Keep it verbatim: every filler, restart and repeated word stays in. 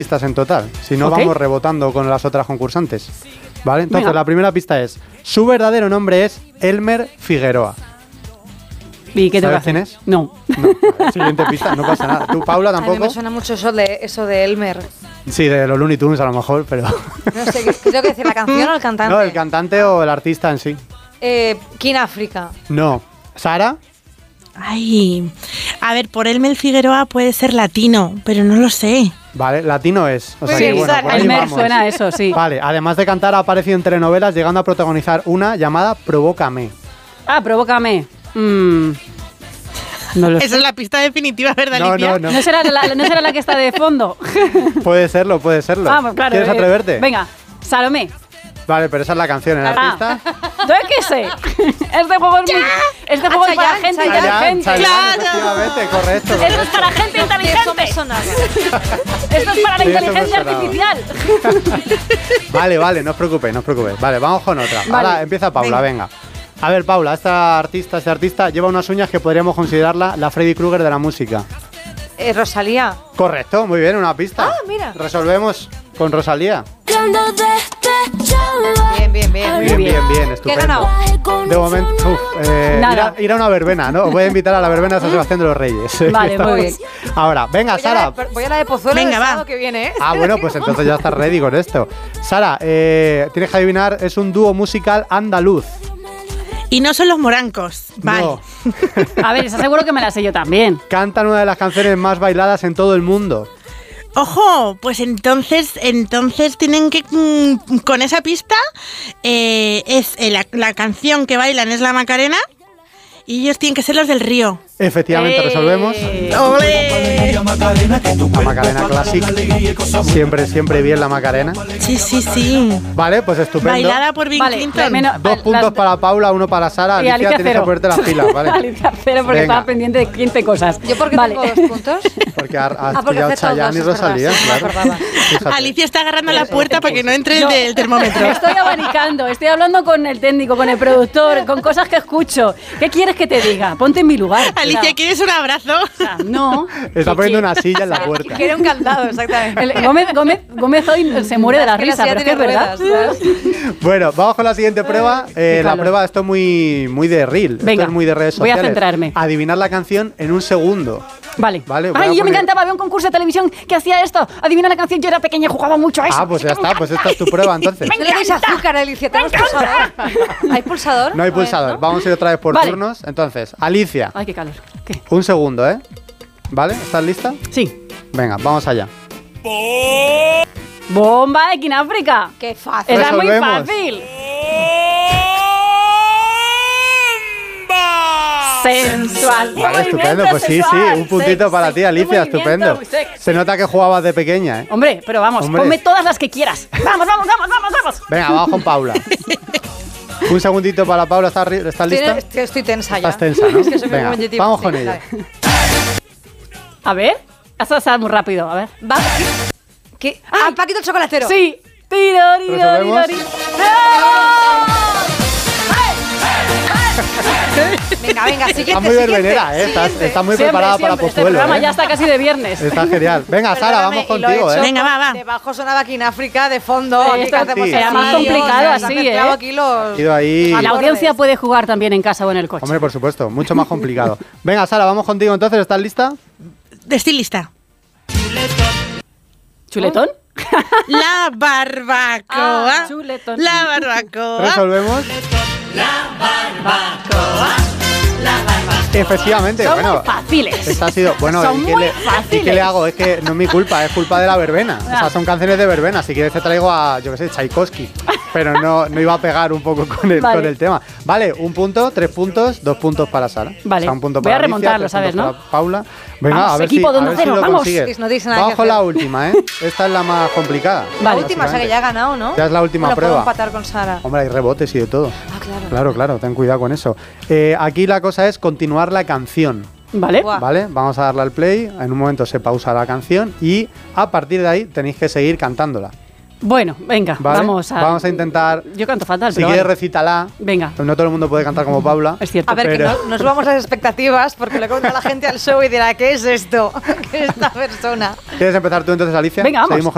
pistas en total. Si no, okay. vamos rebotando con las otras concursantes. ¿Vale? Entonces, Venga. la primera pista es: su verdadero nombre es Elmer Figueroa. ¿Y qué tengo que ¿Sabes quién hacer? es? No. no. Siguiente pista, no pasa nada. ¿Tú, Paula, A tampoco? mí me suena mucho eso de, eso de Elmer. Sí, de los Looney Tunes a lo mejor, pero... No sé, ¿qué tengo que decir? ¿La canción o el cantante? No, el cantante o el artista en sí. Eh, King África. No. ¿Sara? Ay, a ver, por Elmer Figueroa puede ser latino, pero no lo sé. Vale, latino es. O sea Muy que, bien, bueno, Sara. por ahí Elmer vamos. suena a eso, sí. Vale, además de cantar, ha aparecido en telenovelas, llegando a protagonizar una llamada Provócame. Ah, provócame. Mm, no lo sé. Esa es la pista definitiva, ¿verdad, No, Alicia? no, no. ¿No será, la, ¿No será la que está de fondo? Puede serlo, puede serlo. Ah, pues claro. ¿Quieres eh, atreverte? Venga, Salomé. Vale, pero esa es la canción, el Ah, artista. ¿yo qué sé? Este juego es, muy, este juego es para Chayanne, gente Chayanne. inteligente. Chayanne, Claro. efectivamente, correcto. Esto es correcto. para gente Eso me inteligente. sonaba. Esto es para la Sí, eso me inteligencia sonaba. artificial. Vale, vale, no os preocupéis, no os preocupéis. Vale, vamos con otra. Vale. Ahora empieza Paula, venga. A ver, Paula, esta artista, este artista lleva unas uñas que podríamos considerarla la Freddy Krueger de la música. Eh, Rosalía. Correcto, muy bien, una pista. Ah, mira. Resolvemos con Rosalía. Bien, bien, bien. Bien, bien, bien, ¿Qué he estupendo. ganado? De momento, uf, eh, ir, Nada. a, ir a una verbena, ¿no? Os voy a invitar a la verbena de San Sebastián de los Reyes. Vale, Está- muy bien. Ahora, venga, Voy a, la Sara. de, voy a la de Pozuelo Venga, del va. sábado que viene, ¿eh? Ah, bueno, pues entonces ya estás ready con esto. Sara, eh, tienes que adivinar, es un dúo musical andaluz. Y no son los morancos. Vale. No. A ver, esa seguro que me la sé yo también. Cantan una de las canciones más bailadas en todo el mundo. Ojo, pues entonces, entonces tienen que, mm, con esa pista, eh, es eh, la, la canción que bailan es la Macarena y ellos tienen que ser los del Río. Efectivamente, Eh. ¡Ole! resolvemos. La Macarena Classic. Siempre, siempre bien la Macarena. Sí, sí, sí. Vale, pues estupendo. Bailada por Bill Vale, Clinton. menos- Dos las- puntos para Paula, uno para Sara. Y Alicia, Alicia tienes cero. que ponerte las pilas, ¿vale? Alicia cero porque Venga. estaba pendiente de quince cosas. ¿Yo por qué Vale. tengo dos puntos? Porque has, has Ah, porque pillado hace todos, Chayanne y es verdad, Rosalía, sí, no me claro. acordaba. Fíjate. Alicia está agarrando la puerta para que no entre el No. del termómetro. Estoy abanicando, estoy hablando con el técnico, con el productor, con cosas que escucho. ¿Qué quieres que te diga? Ponte en mi lugar. Alicia, O sea, ¿quieres un abrazo? o sea, no. Está ¿Qué poniendo quieres? una silla en la puerta. Quiere un candado, exactamente. El- Gómez, Gómez, Gómez hoy se muere de la Es que la risa, silla pero es que es tiene verdad. ruedas, ¿sabes? Bueno, vamos con la siguiente prueba. Eh, qué la calor. prueba, esto es muy, muy de reel. Venga, esto es muy de redes voy a sociales. centrarme. Adivinar la canción en un segundo. Vale. Vale, voy a Ay, yo me poner- encantaba, había un concurso de televisión que hacía esto. Adivina la canción, yo era pequeña y jugaba mucho a eso. Ah, pues ya está, pues esta es tu prueba entonces. No le deis azúcar, Alicia, tenemos pulsador. ¿Hay pulsador? No hay A ver, pulsador. ¿no? Vamos a ir otra vez por Vale. turnos. Entonces, Alicia, Ay, qué calor. ¿Qué? un segundo, ¿eh? ¿Vale? ¿Estás lista? Sí. Venga, vamos allá. Bomba de Kináfrica. Qué fácil. Era muy Resolvemos. fácil. Sensual. Vale, estupendo. Pues sí, sí, un puntito para ti, Alicia, estupendo. Se nota que jugabas de pequeña, ¿eh? Hombre, pero vamos, Hombre. ponme todas las que quieras. Vamos, vamos, vamos, vamos, vamos. Venga, vamos con Paula. Un segundito para Paula, ¿estás, ri- estás lista? Estoy, estoy, estoy tensa ya. Estás tensa, ¿no? Es que soy muy Venga, competitiva. vamos Sí, con ella. dale. A ver, esto está muy rápido, a ver. Va. ¿Qué? Ah, Paquito el chocolatero. Sí. Tiro, tiro, ¿Resolvemos? tiro, tiro. Venga, venga, siguiente, Estás muy siguiente, verbenera, ¿eh? Estás, siguiente. estás muy Siempre, preparada siempre. para Este Pozuelo, programa ¿eh? ya está casi de viernes. Está genial. Venga, Sara, Perdóname, vamos y lo he contigo, hecho ¿eh? Venga, va, va. Debajo sonaba aquí en África, de fondo. Sí, aquí esto que hacemos sí. Era más así, complicado o sea, se han así, mezclado ¿eh? aquí los... Ido ahí. La Bordes. audiencia puede jugar también en casa o en el coche. Hombre, por supuesto, mucho más complicado. Venga, Sara, vamos contigo entonces. ¿Estás lista? Estoy lista. ¿Chuletón? La barbacoa. Ah, chuletón. La barbacoa. ¿Resolvemos? Efectivamente, Son bueno. muy fáciles. Esta ha sido. Bueno, Son ¿y qué, muy le, ¿y fáciles. qué le hago? Es que no es mi culpa, es culpa de la verbena. O sea, Ah. son canciones de verbena. Si quieres, te traigo a, yo qué sé, Tchaikovsky. Pero no, no iba a pegar un poco con el, Vale. con el tema. Vale, un punto, tres puntos, dos puntos para Sara. Vale. O sea, un punto Voy para a Alicia, remontarlo, tres ¿sabes, puntos no? para Paula. Venga, Vamos, a ver equipo si, de a Onda ver si Cero, lo vamos. consigues. No tienes nada Vamos que con la hacer. última, ¿eh? Esta es la más complicada. La última, o sea que ya ha básicamente. ganado, ¿no? Ya es la última Bueno, prueba. puedo empatar con Sara. Hombre, hay rebotes y de todo. Ah, claro. Claro, claro, ten cuidado con eso. Eh, aquí la cosa es continuar la canción. ¿Vale? Buah. ¿Vale? Vamos a darle al play. En un momento se pausa la canción y a partir de ahí tenéis que seguir cantándola. Bueno, venga, ¿Vale? vamos a... Vamos a intentar. Yo canto fatal, Si pero quieres, vale. recítala. Venga, No todo el mundo puede cantar como Paula. es cierto. A ver, Pero- que no, no subamos las expectativas porque le cuenta a la gente al show y dirá, ¿qué es esto? ¿Qué es esta persona? ¿Quieres empezar tú entonces, Alicia? Venga, vamos. Seguimos con